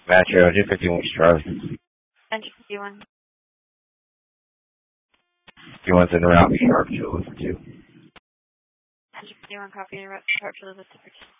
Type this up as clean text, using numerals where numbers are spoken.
Match Air 51 Charlie. Entry 51. 51's in route, sharp, Julie for 2. Entry 51, copy, route, sharp, Julie for 2.